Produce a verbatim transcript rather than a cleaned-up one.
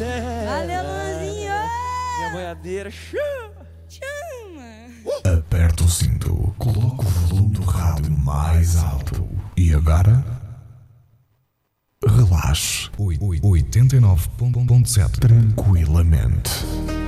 terra. Valeu, Luanzinho. Minha boiadeira, chama. Chama. Aperta o cinto, coloca o volume do rádio mais alto. E agora? Relaxe. oitenta e nove ponto sete. Tranquilamente.